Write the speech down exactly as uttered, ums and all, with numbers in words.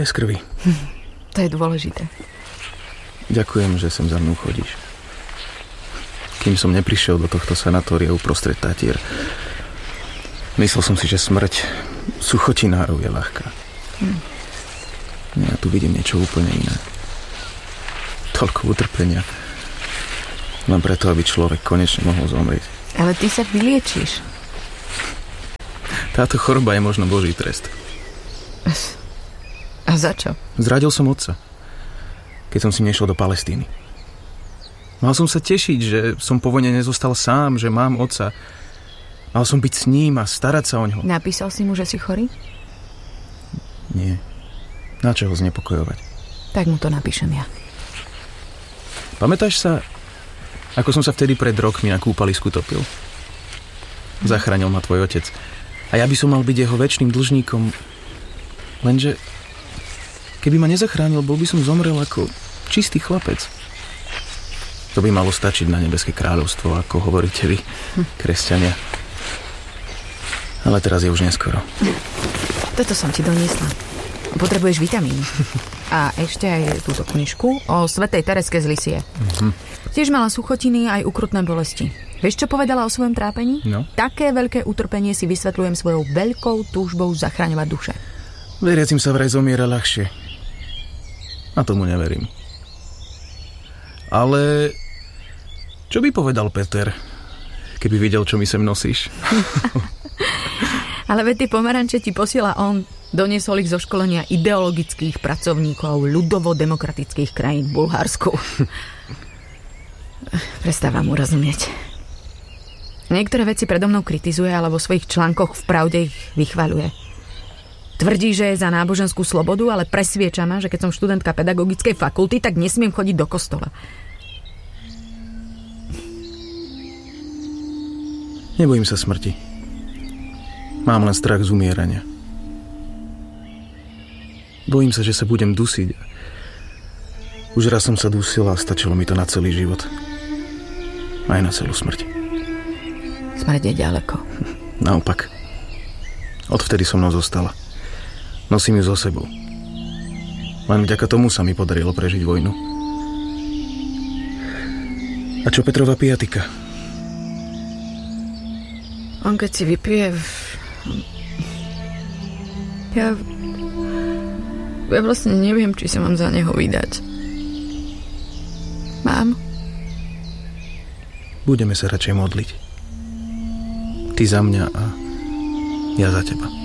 Bez krvi. To je dôležité. Ďakujem, že sem za mnou chodíš. Kým som neprišiel do tohto sanatória uprostred Tatier, myslel som si, že smrť suchotinárov je ľahká. Hm. Ja tu vidím niečo úplne iné. Toľko utrpenia. Len preto, aby človek konečne mohol zomrieť. Ale ty sa vyliečíš. Táto choroba je možno Boží trest. A za čo? Zradil som otca, keď som si nešiel do Palestíny. Mal som sa tešiť, že som po vojne nezostal sám, že mám otca. Mal som byť s ním a starať sa o ňo. Napísal si mu, že si chorý? Nie. Na čo ho znepokojovať? Tak mu to napíšem ja. Pamätáš sa, ako som sa vtedy pred rokmi na kúpalisku topil? Zachránil ma tvoj otec. A ja by som mal byť jeho večným dlžníkom. Lenže, keby ma nezachránil, bol by som zomrel ako čistý chlapec. To by malo stačiť na nebeské kráľovstvo, ako hovoríte vy, kresťania. Ale teraz je už neskoro. Toto som ti doniesla. Potrebuješ vitamíny. A ešte aj túto knižku o svätej Tereske z Lisie. Mm-hmm. Tiež mala suchotiny aj ukrutné bolesti. Vieš, čo povedala o svojom trápení? No. Také veľké utrpenie si vysvetľujem svojou veľkou túžbou zachraňovať duše. Veriacim sa vraj zomiera ľahšie. A tomu neverím. Ale čo by povedal Peter, keby videl, čo mi sem nosíš? Ale veď tie pomaranče ti posiela on. Doniesol ich zo školenia ideologických pracovníkov ľudovo-demokratických krajín v Bulharsku. Prestávam mu rozumieť. Niektoré veci predo mnou kritizuje, ale vo svojich článkoch v Pravde ich vychvaľuje. Tvrdí, že je za náboženskú slobodu, ale presvieča ma, že keď som študentka pedagogickej fakulty, tak nesmiem chodiť do kostola. Nebojím sa smrti. Mám len strach z umierania. Bojím sa, že sa budem dusiť. Už raz som sa dusil a stačilo mi to na celý život. Aj na celú smrť. Smrť je ďaleko. Naopak. Odvtedy so mnou zostala. Nosím ju so sebou. Len vďaka tomu sa mi podarilo prežiť vojnu. A čo Petrova pijatika? On keď si vypije... Ja... Ja vlastne neviem, či sa mám za neho vydať. Mám? Budeme sa radšej modliť. Ty za mňa a ja za teba.